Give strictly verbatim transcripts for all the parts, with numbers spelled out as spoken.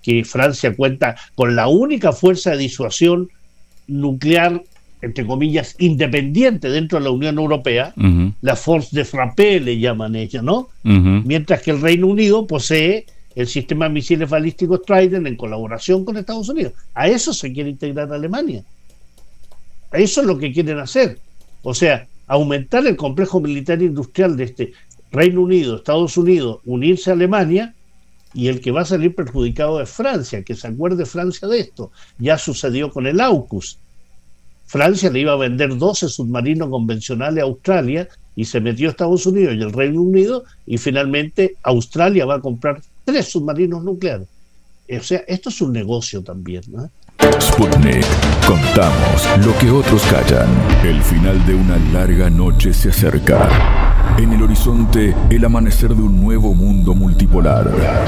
que Francia cuenta con la única fuerza de disuasión nuclear, entre comillas, independiente dentro de la Unión Europea, uh-huh. la Force de Frappé le llaman ella, ¿no? Uh-huh. Mientras que el Reino Unido posee el sistema de misiles balísticos Trident en colaboración con Estados Unidos. A eso se quiere integrar Alemania. A eso es lo que quieren hacer. O sea, aumentar el complejo militar industrial de este Reino Unido, Estados Unidos, unirse a Alemania, y el que va a salir perjudicado es Francia, que se acuerde Francia de esto. Ya sucedió con el AUKUS. Francia le iba a vender doce submarinos convencionales a Australia y se metió Estados Unidos y el Reino Unido, y finalmente Australia va a comprar tres submarinos nucleares. O sea, esto es un negocio también, ¿no? Sputnik. Contamos lo que otros callan. El final de una larga noche se acerca. En el horizonte, el amanecer de un nuevo mundo multipolar.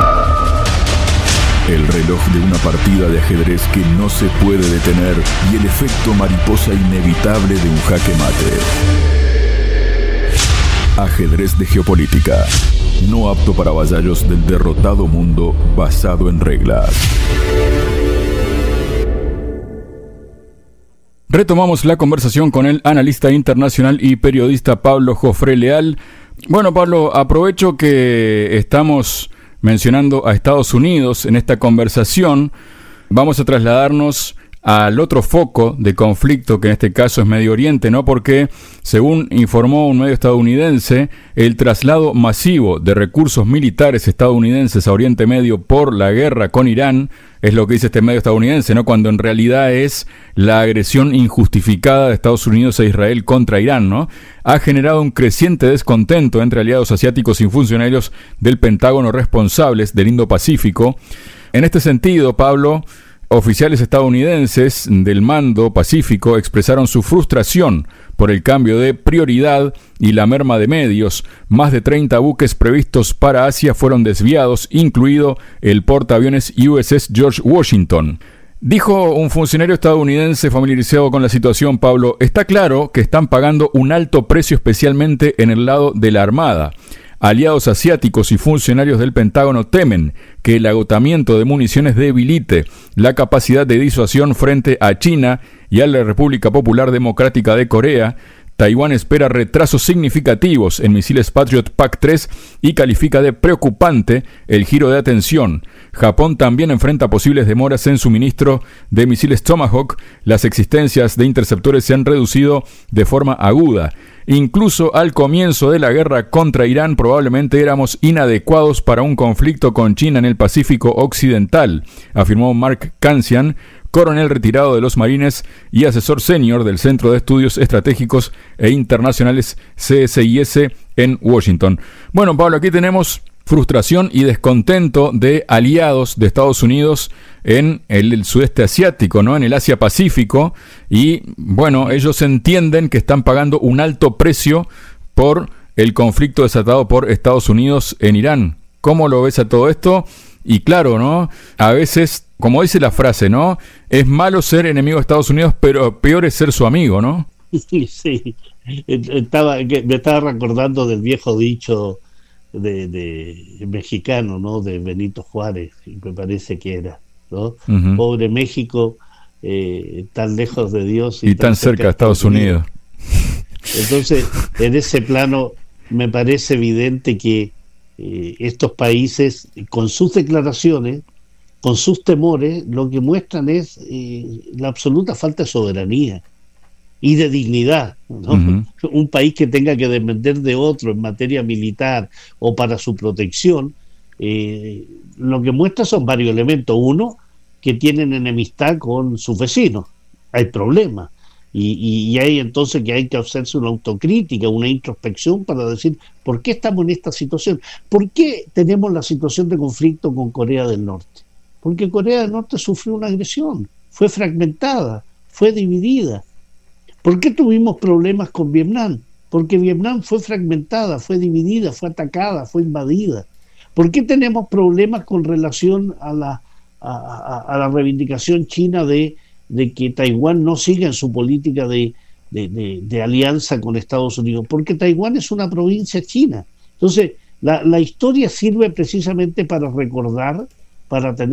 El reloj de una partida de ajedrez que no se puede detener y el efecto mariposa inevitable de un jaque mate. Ajedrez de geopolítica. No apto para vasallos del derrotado mundo basado en reglas. Retomamos la conversación con el analista internacional y periodista Pablo Jofré Leal. Bueno, Pablo, aprovecho que estamos mencionando a Estados Unidos en esta conversación. Vamos a trasladarnos al otro foco de conflicto, que en este caso es Medio Oriente, ¿no? Porque, según informó un medio estadounidense, el traslado masivo de recursos militares estadounidenses a Oriente Medio por la guerra con Irán, es lo que dice este medio estadounidense, ¿no? Cuando en realidad es la agresión injustificada de Estados Unidos e Israel contra Irán, ¿no? Ha generado un creciente descontento entre aliados asiáticos y funcionarios del Pentágono responsables del Indo-Pacífico. En este sentido, Pablo, oficiales estadounidenses del Mando Pacífico expresaron su frustración por el cambio de prioridad y la merma de medios. Más de treinta buques previstos para Asia fueron desviados, incluido el portaaviones U S S George Washington. Dijo un funcionario estadounidense familiarizado con la situación, Pablo: está claro que están pagando un alto precio, especialmente en el lado de la Armada. Aliados asiáticos y funcionarios del Pentágono temen que el agotamiento de municiones debilite la capacidad de disuasión frente a China y a la República Popular Democrática de Corea. Taiwán espera retrasos significativos en misiles Patriot Pac tres y califica de preocupante el giro de atención. Japón también enfrenta posibles demoras en suministro de misiles Tomahawk. Las existencias de interceptores se han reducido de forma aguda. Incluso al comienzo de la guerra contra Irán probablemente éramos inadecuados para un conflicto con China en el Pacífico Occidental, afirmó Mark Cancian, coronel retirado de los Marines y asesor senior del Centro de Estudios Estratégicos e Internacionales C S I S en Washington. Bueno, Pablo, aquí tenemos frustración y descontento de aliados de Estados Unidos en el, el sudeste asiático, ¿no? En el Asia Pacífico, y bueno, ellos entienden que están pagando un alto precio por el conflicto desatado por Estados Unidos en Irán. ¿Cómo lo ves a todo esto? Y claro, ¿no? A veces, como dice la frase, ¿no? Es malo ser enemigo de Estados Unidos, pero peor es ser su amigo, ¿no? Sí, sí. Estaba, me estaba recordando del viejo dicho de, de mexicano, ¿no? De Benito Juárez, me parece que era, ¿no? Uh-huh. Pobre México, eh, tan lejos de Dios y, y tan, tan cerca de Estados Unidos. Unidos. Entonces, en ese plano me parece evidente que eh, estos países, con sus declaraciones, con sus temores, lo que muestran es eh, la absoluta falta de soberanía y de dignidad, ¿no? Uh-huh. Un país que tenga que depender de otro en materia militar o para su protección, eh, lo que muestra son varios elementos. Uno, que tienen enemistad con sus vecinos, hay problemas, y, y, y hay entonces que hay que hacerse una autocrítica, una introspección para decir, ¿por qué estamos en esta situación? ¿Por qué tenemos la situación de conflicto con Corea del Norte? Porque Corea del Norte sufrió una agresión, fue fragmentada, fue dividida. ¿Por qué tuvimos problemas con Vietnam? Porque Vietnam fue fragmentada, fue dividida, fue atacada, fue invadida. ¿Por qué tenemos problemas con relación a la, a, a, a la reivindicación china de, de que Taiwán no siga en su política de, de, de, de alianza con Estados Unidos? Porque Taiwán es una provincia china. Entonces, la, la historia sirve precisamente para recordar, para tener